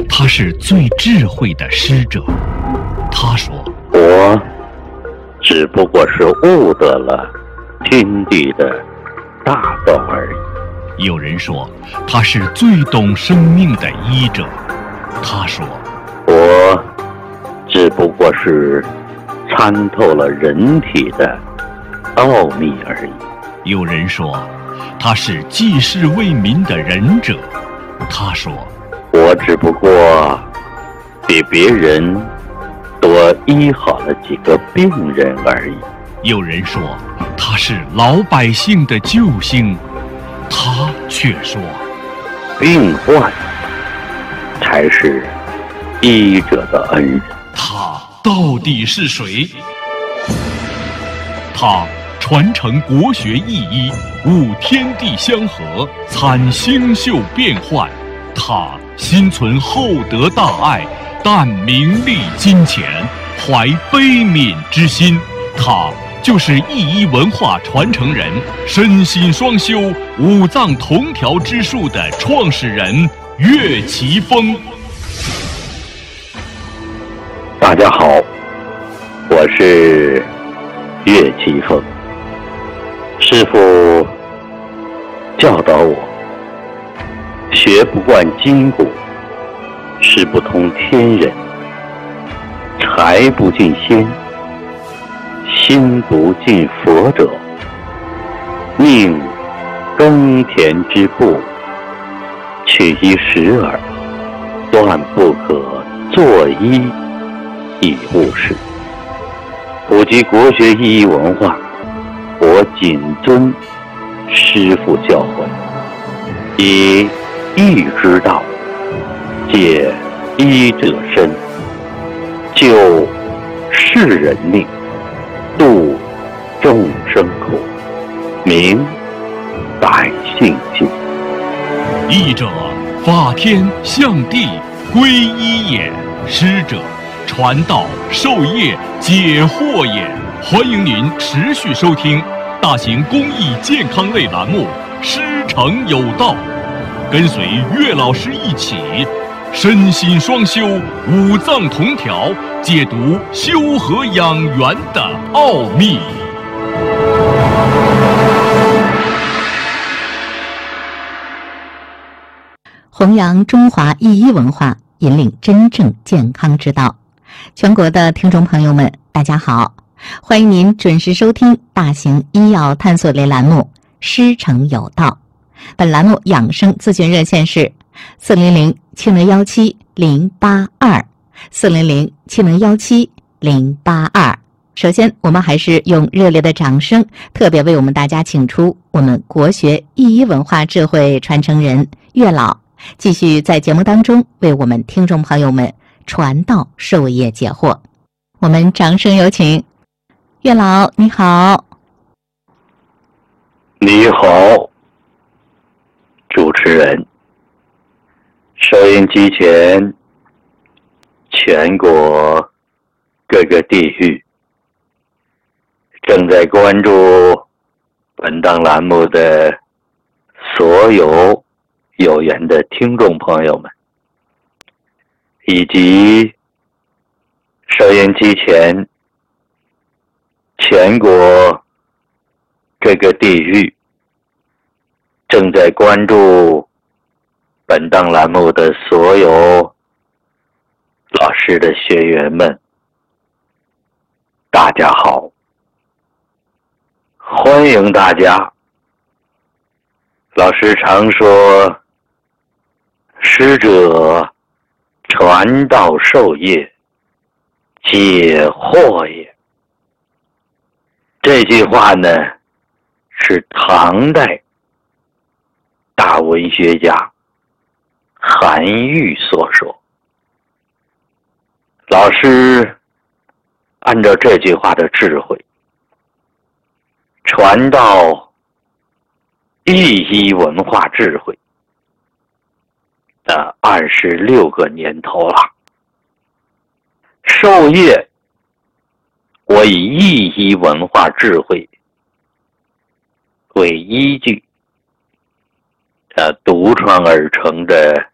他是最智慧的师者。他说， 我只不过是悟得了天地的大道而已。 有人说他是最懂生命的医者。他说， 我只不过是参透了人体的奥秘而已。 有人说他是济世为民的仁者。他说， 我只不过比别人多医好了几个病人而已。 有人说他是老百姓的救星。他却说， 病患才是医者的恩人。 他到底是谁？他传承国学意医，悟天地相合，参星宿变幻。他心存厚德大爱，淡名利金钱，怀悲悯之心。他就是意医文化传承人，身心双修，五脏同调之术的创始人岳奇峰。 大家好，我是岳奇峰。师父教导我，学不惯筋骨，识不通天人，财不进仙，心不进佛者，宁耕田之步，取其实耳，断不可作医以务事。普及国学意义文化，我谨遵师父教诲，以义之道解医者身，救世人命，度众生苦，明百姓心。 医者，法天象地，归一也；师者，传道授业解惑也。欢迎您持续收听大型公益健康类栏目《师承有道》，跟随岳老师一起，身心双修，五脏同调，解读修和养元的奥秘。 弘扬中华医医文化，引领真正健康之道。全国的听众朋友们，大家好，欢迎您准时收听大型医药探索类栏目《师承有道》。本栏目养生咨询热线是400-7017-082，400-7017-082。首先，我们还是用热烈的掌声，特别为我们大家请出我们国学意医文化智慧传承人岳老，继续在节目当中为我们听众朋友们传道授业解惑。我们掌声有请岳老。你好。 你好，主持人。收音机前全国各个地域正在关注本档栏目的所有有缘的听众朋友们，以及收音机前全国各个地域正在关注本档栏目的所有老师的学员们，大家好，欢迎大家。老师常说，师者传道授业解惑也。这句话呢，是唐代大文学家韩愈所说。老师按照这句话的智慧，传道意医文化智慧的26个年头了。授业，我以意医文化智慧为依据，独创而成的